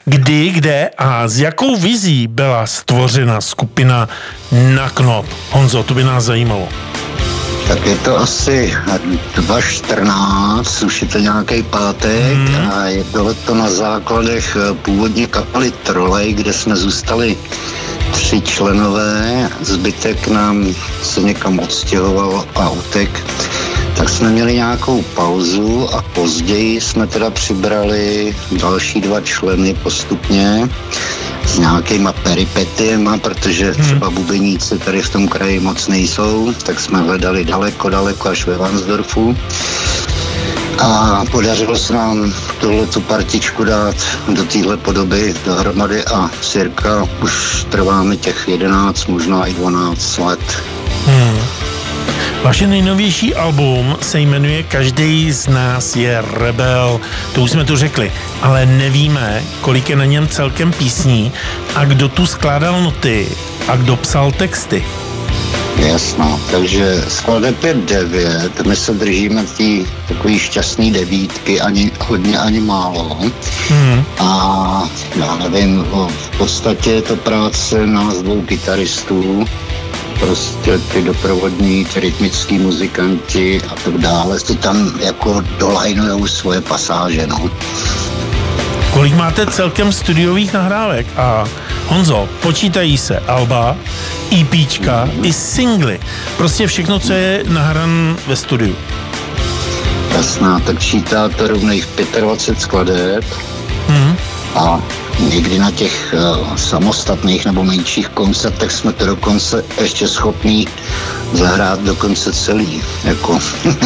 Kdy, kde a s jakou vizí byla stvořena skupina Na knop? Honzo, to by nás zajímalo. Tak je to asi 2014, už je to nějaký pátek a bylo to na základech původně kapely Trolej, kde jsme zůstali 3 členové, zbytek nám se někam odstěhoval a utek. Tak jsme měli nějakou pauzu a později jsme teda přibrali další 2 členy postupně s nějakýma peripetiema, protože třeba bubeníci tady v tom kraji moc nejsou, tak jsme hledali daleko až ve Varnsdorfu. A podařilo se nám tuhletu partičku dát do téhle podoby dohromady a cirka už trváme těch 11, možná i 12 let. Vaše nejnovější album se jmenuje Každý z nás je rebel. To už jsme to řekli, ale nevíme, kolik je na něm celkem písní a kdo tu skládal noty a kdo psal texty. Jasno, takže skladeb je 9, my se držíme té takový šťastný 9, ani hodně, ani málo. A já nevím, v podstatě je to práce nás 2 kytaristů, prostě ty doprovodní, ty rytmický muzikanti a tak dále, to tam jako dolajnujou svoje pasáže, no. Kolik máte celkem studiových nahrávek? A Honzo, počítají se alba, EPčka i singly. Prostě všechno, co je nahran ve studiu. Jasná, tak čítá to rovných 25 skladeb. A někdy na těch samostatných nebo menších koncertech jsme to dokonce ještě schopní zahrát dokonce celý. Jako.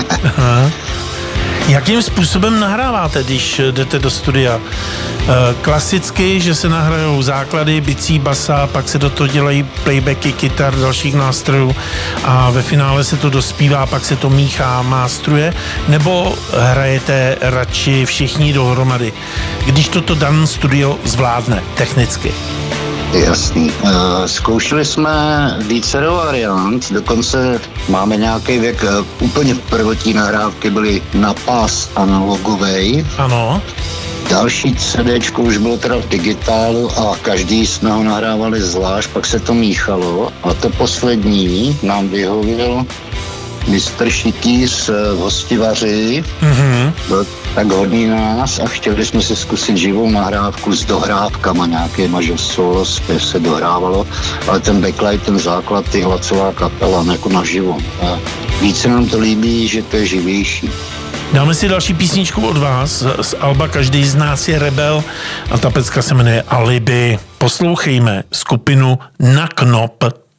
Jakým způsobem nahráváte, když jdete do studia? Klasicky, že se nahrajou základy, bicí, basa, pak se do toho dělají playbacky, kytar, dalších nástrojů a ve finále se to dospívá, pak se to míchá, mástruje, nebo hrajete radši všichni dohromady, když toto dané studio zvládne technicky? Jasný. Zkoušeli jsme vícero variant, dokonce máme nějaký věk, úplně prvotní nahrávky byly na pás analogovej. Ano. Další CDčko už bylo teda v digitálu a každý jsme ho nahrávali zvlášť, pak se to míchalo a to poslední nám vyhověl mistr Šitýř v Hostivaři, byl tak hodný nás a chtěli jsme si zkusit živou nahrávku s dohrávkama nějakýma, že solo zpěv se dohrávalo, ale ten backlight, ten základ, ty hlasová kapela jako naživo. A více nám to líbí, že to je živější. Dáme si další písničku od vás z alba Každý z nás je rebel a ta pecka se jmenuje Alibi. Poslouchejme skupinu Na knop.